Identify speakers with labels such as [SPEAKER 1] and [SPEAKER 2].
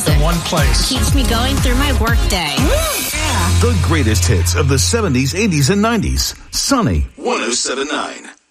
[SPEAKER 1] music.
[SPEAKER 2] In one place.
[SPEAKER 1] Keeps me going through my workday.
[SPEAKER 3] The greatest hits of the 70s, 80s, and 90s. Sunny 107.9.